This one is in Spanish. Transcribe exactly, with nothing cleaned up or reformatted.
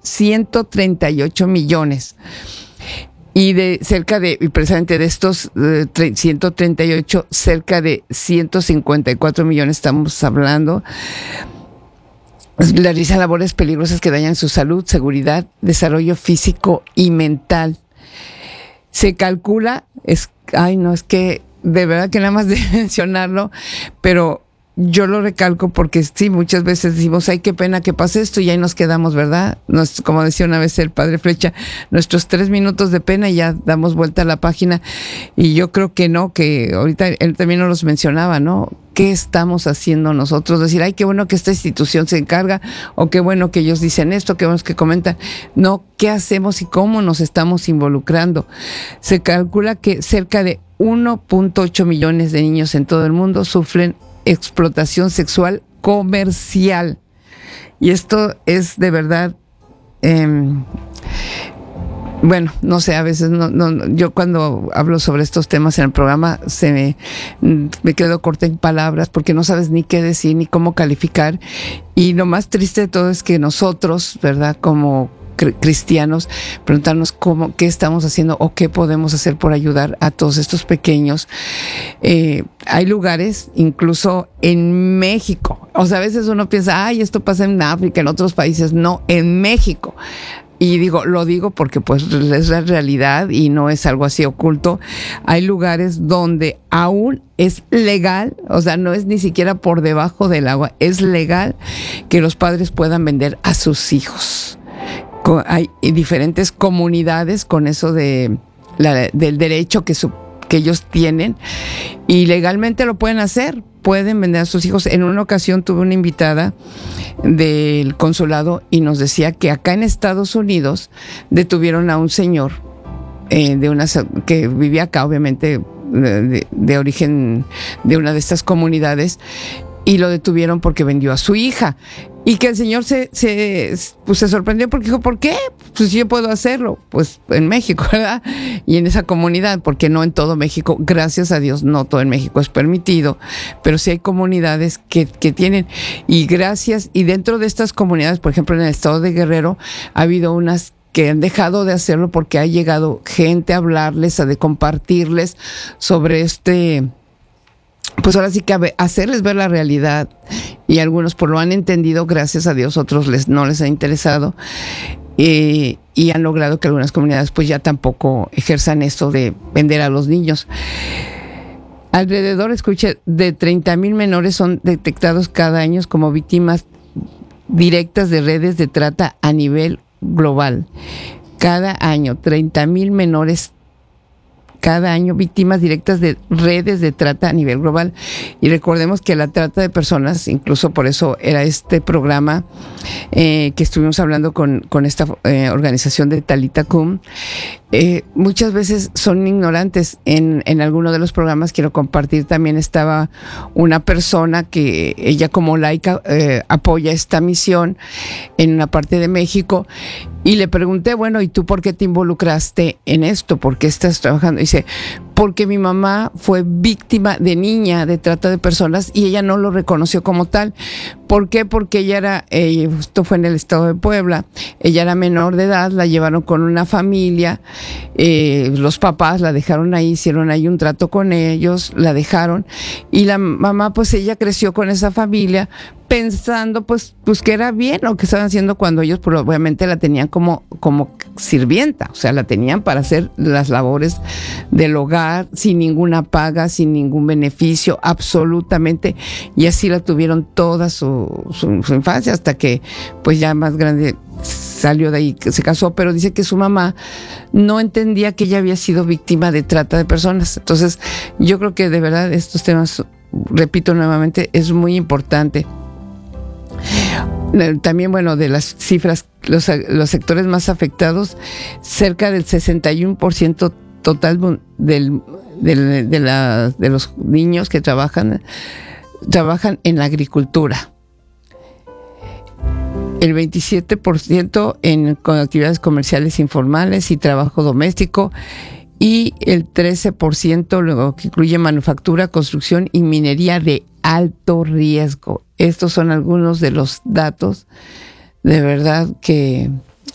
ciento treinta y ocho millones. Y de cerca de, y precisamente de estos eh, ciento treinta y ocho, cerca de ciento cincuenta y cuatro millones estamos hablando, realizan labores peligrosas que dañan su salud, seguridad, desarrollo físico y mental. Se calcula, es, ay no, es que de verdad que nada más de mencionarlo, pero yo lo recalco porque sí, muchas veces decimos, ay, qué pena que pase esto y ahí nos quedamos, ¿verdad? Nos, como decía una vez el padre Flecha, nuestros tres minutos de pena y ya damos vuelta a la página. Y yo creo que no, que ahorita él también nos los mencionaba, ¿no? ¿Qué estamos haciendo nosotros? Decir, ay, qué bueno que esta institución se encarga, o qué bueno que ellos dicen esto, qué bueno que comentan. No, ¿qué hacemos y cómo nos estamos involucrando? Se calcula que cerca de uno punto ocho millones de niños en todo el mundo sufren explotación sexual comercial. Y esto es de verdad, eh, bueno, no sé, a veces no, no, yo cuando hablo sobre estos temas en el programa se me, me quedo corta en palabras porque no sabes ni qué decir ni cómo calificar. Y lo más triste de todo es que nosotros, ¿verdad?, como cristianos, preguntarnos cómo, qué estamos haciendo o qué podemos hacer por ayudar a todos estos pequeños. Eh, hay lugares, incluso en México, o sea, a veces uno piensa, ay, esto pasa en África, en otros países. No, en México. Y digo, lo digo porque pues es la realidad y no es algo así oculto. Hay lugares donde aún es legal, o sea, no es ni siquiera por debajo del agua, es legal que los padres puedan vender a sus hijos. Hay diferentes comunidades con eso de la, del derecho que, su, que ellos tienen y legalmente lo pueden hacer, pueden vender a sus hijos. En una ocasión tuve una invitada del consulado y nos decía que acá en Estados Unidos detuvieron a un señor eh, de una que vivía acá, obviamente de, de origen de una de estas comunidades, y lo detuvieron porque vendió a su hija. Y que el señor se, se, pues se sorprendió porque dijo, ¿por qué? Pues yo puedo hacerlo. Pues en México, ¿verdad? Y en esa comunidad, porque no en todo México, gracias a Dios, no todo en México es permitido, pero sí hay comunidades que, que tienen. Y gracias, y dentro de estas comunidades, por ejemplo, en el estado de Guerrero, ha habido unas que han dejado de hacerlo porque ha llegado gente a hablarles, a de compartirles sobre este... pues ahora sí que hacerles ver la realidad, y algunos pues lo han entendido, gracias a Dios, otros les no les ha interesado, eh, y han logrado que algunas comunidades pues ya tampoco ejerzan esto de vender a los niños. Alrededor, escuche, de treinta mil menores son detectados cada año como víctimas directas de redes de trata a nivel global. Cada año, treinta mil menores cada año víctimas directas de redes de trata a nivel global. Y recordemos que la trata de personas, incluso por eso era este programa eh, que estuvimos hablando con, con esta eh, organización de Talita Kum, eh, muchas veces son ignorantes. En, en alguno de los programas, quiero compartir, también estaba una persona que ella como laica eh, apoya esta misión en una parte de México. Y le pregunté, bueno, ¿y tú por qué te involucraste en esto? ¿Por qué estás trabajando? Y dice, porque mi mamá fue víctima de niña de trata de personas y ella no lo reconoció como tal. ¿Por qué? Porque ella era, eh, esto fue en el estado de Puebla, ella era menor de edad, la llevaron con una familia, eh, los papás la dejaron ahí, hicieron ahí un trato con ellos, la dejaron, y la mamá, pues ella creció con esa familia, pensando pues, pues que era bien lo que estaban haciendo, cuando ellos pues, obviamente la tenían como, como sirvienta, o sea, la tenían para hacer las labores del hogar sin ninguna paga, sin ningún beneficio, absolutamente, y así la tuvieron toda su, su, su infancia, hasta que pues ya más grande salió de ahí, se casó, pero dice que su mamá no entendía que ella había sido víctima de trata de personas. Entonces yo creo que de verdad estos temas, repito nuevamente, es muy importante. También, bueno, de las cifras, los, los sectores más afectados, cerca del sesenta y uno por ciento total del, del, de, la, de los niños que trabajan, trabajan en la agricultura. El veintisiete por ciento en con actividades comerciales informales y trabajo doméstico, y el trece por ciento luego que incluye manufactura, construcción y minería de alto riesgo. Estos son algunos de los datos de verdad que